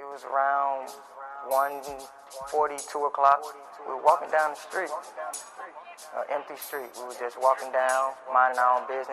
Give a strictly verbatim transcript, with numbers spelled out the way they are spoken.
It was around one forty, two o'clock. We were walking down the street, an empty street. We were just walking down, minding our own business.